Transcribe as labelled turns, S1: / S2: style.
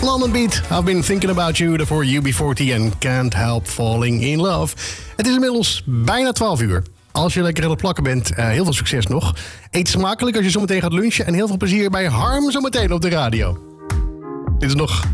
S1: London Beat, I've been thinking about you. Daarvoor UB40 en Can't Help Falling in Love. Het is inmiddels bijna 12 uur. Als je lekker aan het plakken bent, heel veel succes nog. Eet smakelijk als je zometeen gaat lunchen. En heel veel plezier bij Harm zometeen op de radio. Dit is nog